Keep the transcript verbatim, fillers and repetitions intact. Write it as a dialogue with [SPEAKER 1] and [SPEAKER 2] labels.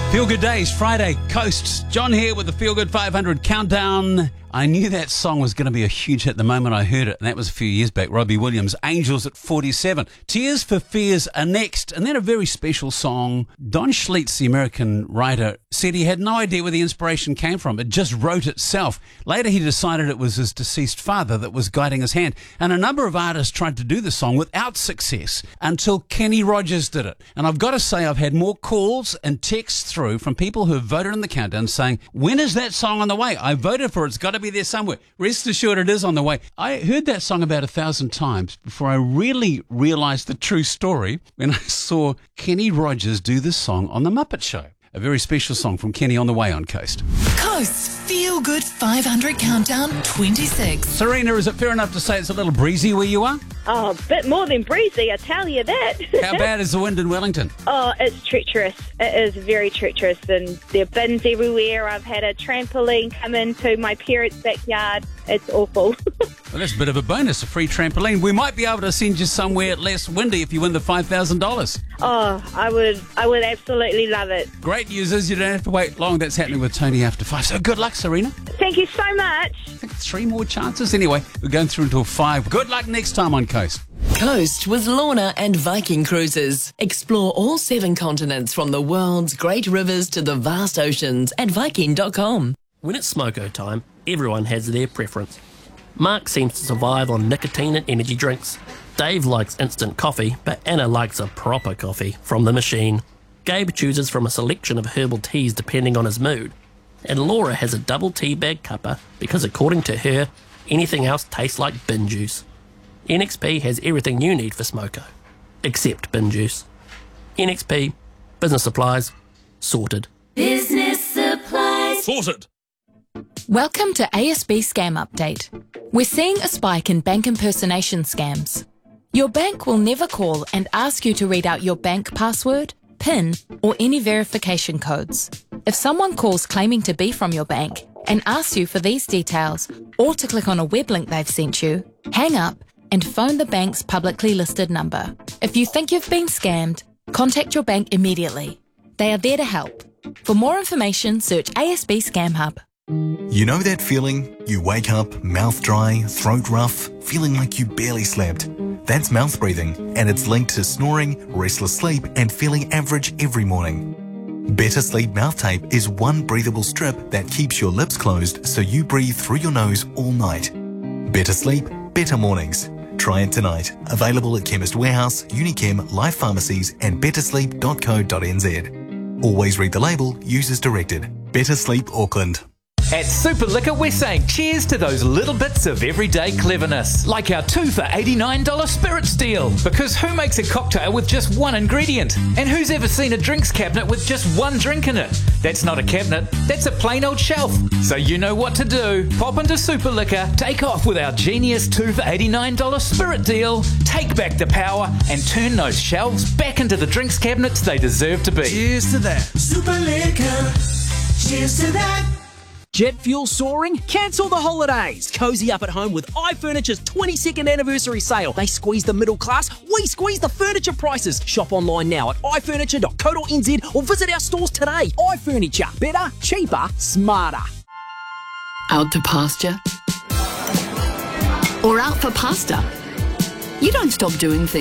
[SPEAKER 1] Feel Good Days, Friday, Coast. John here with the Feel Good five hundred Countdown. I knew that song was going to be a huge hit the moment I heard it, and that was a few years back. Robbie Williams, Angels at forty-seven. Tears for Fears are next, and then a very special song. Don Schlitz, the American writer, said he had no idea where the inspiration came from. It just wrote itself. Later he decided it was his deceased father that was guiding his hand, and a number of artists tried to do the song without success until Kenny Rogers did it. And I've got to say, I've had more calls and texts through from people who have voted in the countdown saying, when is that song on the way? I voted for it. It's got to be there somewhere. Rest assured it is on the way. I heard that song about a thousand times before I really realised the true story when I saw Kenny Rogers do this song on The Muppet Show. A very special song from Kenny on the way on Coast.
[SPEAKER 2] Coast Feel Good five hundred Countdown twenty-six.
[SPEAKER 1] Serena, is it fair enough to say it's a little breezy where you are?
[SPEAKER 3] Oh, a bit more than breezy, I tell you that.
[SPEAKER 1] How bad is the wind in Wellington?
[SPEAKER 3] Oh, it's treacherous. It is very treacherous, and there are bins everywhere. I've had a trampoline come into my parents' backyard. It's awful.
[SPEAKER 1] Well, that's a bit of a bonus, a free trampoline. We might be able to send you somewhere less windy if you win the five thousand dollars.
[SPEAKER 3] Oh, I would I would absolutely love it.
[SPEAKER 1] Great news is you don't have to wait long. That's happening with Tony after five. So good luck, Serena.
[SPEAKER 3] Thank you so much.
[SPEAKER 1] I think three more chances. Anyway, we're going through until five. Good luck next time on Coast.
[SPEAKER 2] Coast with Lorna and Viking Cruises. Explore all seven continents from the world's great rivers to the vast oceans at Viking dot com.
[SPEAKER 4] When it's smoko time, everyone has their preference. Mark seems to survive on nicotine and energy drinks. Dave likes instant coffee, but Anna likes a proper coffee from the machine. Gabe chooses from a selection of herbal teas depending on his mood. And Laura has a double tea bag cuppa because according to her, anything else tastes like bin juice. N X P has everything you need for smoko, except bin juice. N X P, business supplies, sorted.
[SPEAKER 5] Business supplies.
[SPEAKER 1] Sorted.
[SPEAKER 6] Welcome to A S B Scam Update. We're seeing a spike in bank impersonation scams. Your bank will never call and ask you to read out your bank password, PIN, or any verification codes. If someone calls claiming to be from your bank and asks you for these details or to click on a web link they've sent you, hang up and phone the bank's publicly listed number. If you think you've been scammed, contact your bank immediately. They are there to help. For more information, search A S B Scam Hub.
[SPEAKER 7] You know that feeling? You wake up, mouth dry, throat rough, feeling like you barely slept. That's mouth breathing, and it's linked to snoring, restless sleep, and feeling average every morning. Better Sleep Mouth Tape is one breathable strip that keeps your lips closed so you breathe through your nose all night. Better sleep, better mornings. Try it tonight. Available at Chemist Warehouse, Unichem, Life Pharmacies, and better sleep dot co dot n z. Always read the label, use as directed. Better Sleep Auckland.
[SPEAKER 8] At Super Liquor, we're saying cheers to those little bits of everyday cleverness, like our two for eighty-nine dollars spirits deal. Because who makes a cocktail with just one ingredient? And who's ever seen a drinks cabinet with just one drink in it? That's not a cabinet, that's a plain old shelf. So you know what to do. Pop into Super Liquor, take off with our genius two for eighty-nine dollars spirit deal, take back the power, and turn those shelves back into the drinks cabinets they deserve to be.
[SPEAKER 9] Cheers to that.
[SPEAKER 10] Super Liquor, cheers to that.
[SPEAKER 9] Jet fuel soaring? Cancel the holidays. Cozy up at home with iFurniture's twenty-second anniversary sale. They squeeze the middle class, we squeeze the furniture prices. Shop online now at i furniture dot co dot n z or visit our stores today. iFurniture. Better, cheaper, smarter.
[SPEAKER 11] Out to pasture? Or out for pasta? You don't stop doing things.